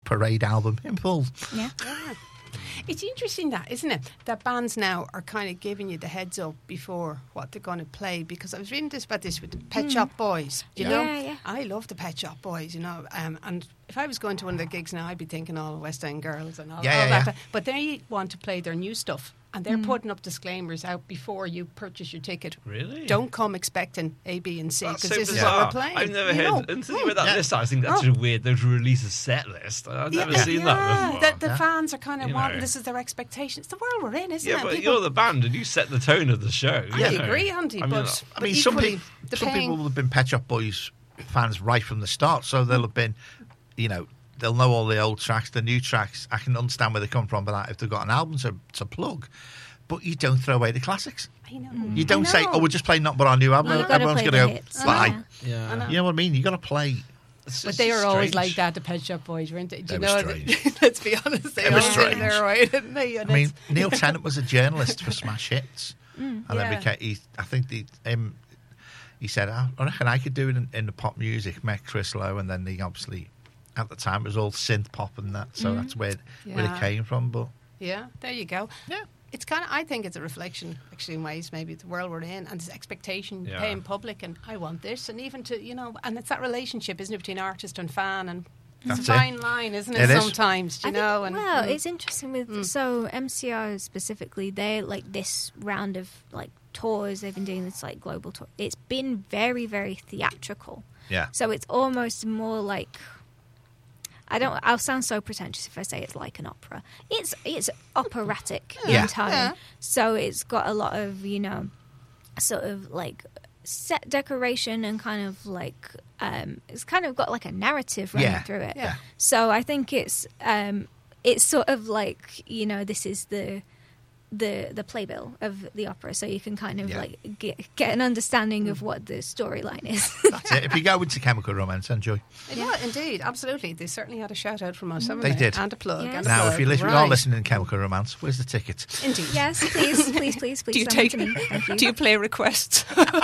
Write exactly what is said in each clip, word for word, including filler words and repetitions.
Parade album in full. Yeah. Yeah. It's interesting that, isn't it? That bands now are kind of giving you the heads up before what they're going to play. Because I was reading this about this with the Pet Mm. Shop Boys. You Yeah. know, Yeah, yeah. I love the Pet Shop Boys. You know, um, and if I was going to one of their gigs now, I'd be thinking all West End Girls and all, Yeah, all yeah, that. yeah. But they want to play their new stuff, and they're putting up disclaimers out before you purchase your ticket. Really? Don't come expecting A, B, and C That's because so this is bizarre. what we're playing. I've never you heard. know? Until you read that Yeah. list, I think that's Oh. just weird. They release a set list. I've never seen that before. The, the Yeah. fans are kind of You wanting know. this is their expectation. It's the world we're in, isn't yeah, it? but People- you're the band and you set the tone of the show. I you know. agree, Andy, I mean, but, I but mean, some, equally, people, the some pain- people will have been Pet Shop Boys fans right from the start, so they'll have been, you know, they'll know all the old tracks, the new tracks. I can understand where they come from, but that if they've got an album to, to plug, but you don't throw away the classics. I know. You don't I say, know. "Oh, we're just playing not but our new album." No, you gotta Everyone's play going to the go hits. bye. Yeah. I know. You know what I mean? You got to play. It's But just they were always strange. like that, the Pet Shop Boys, weren't they? Do They you were know? strange. that- Let's be honest, they They were always strange. did their way, didn't they? And I mean, it's- Neil Tennant was a journalist for Smash Hits, and then Yeah. became. He, I think the um, he said, "I I reckon I could do it in, in the pop music." Met Chris Lowe, and then he obviously, at the time, it was all synth pop and that, so that's where where Yeah. it came from. But yeah, there you go. yeah, It's kind of, I think it's a reflection, actually, in ways, maybe, of the world we're in and this expectation, Yeah. paying public, and I want this, and even to, you know, and it's that relationship, isn't it, between artist and fan, and That's it's a it. fine line, isn't it, It is. sometimes, do I you think, know? And, well, mm. it's interesting with so M C R specifically. They like this round of like tours they've been doing. This like global tour. It's been very very theatrical. yeah. So it's almost more like I don't. I'll sound so pretentious if I say it's like an opera. It's it's operatic Yeah. in tone. Yeah. So it's got a lot of you know, sort of like set decoration and kind of like um, it's kind of got like a narrative running Yeah. through it. Yeah. So I think it's um, it's sort of like you know this is the the the playbill of the opera, so you can kind of Yeah. like get, get an understanding of what the storyline is. That's it. If you go into Chemical Romance, enjoy. Yeah, indeed, absolutely. They certainly had a shout out from us, haven't They they? did. And a plug. Yes. And a Now, plug. if you listen, right. are listening to Chemical Romance, where's the ticket? Indeed. Yes, please, please, please, please. Do you send take? it to me. Thank you. Do you play requests?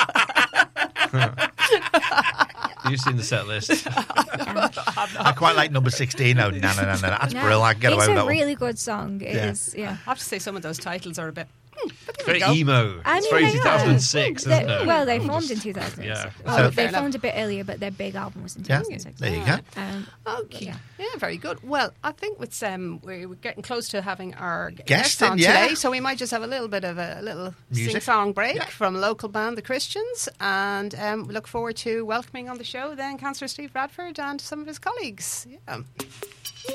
You've seen the set list. I quite like number sixteen. Oh, no, no, no, no. That's No, brilliant. I can get it's away with a that really good song. It Yeah. is, yeah. I have to say, some of those titles are a bit. Hmm, but there Very we go. emo. I it's mean, very they two thousand are. six, They- isn't it? well, they I'm formed just- in two thousand six. yeah. Well, So- they Fair enough. formed a bit earlier, but their big album was in Yeah, two thousand six. there you go. Um, Okay. Yeah. Yeah. very good. Well, I think it's um, we're we're getting close to having our Guest guest in, on yeah. today, so we might just have a little bit of a, little Music. sing-song break Yeah. from a local band, The Christians, and um, we look forward to welcoming on the show then Councillor Steve Bradford and some of his colleagues. Yeah.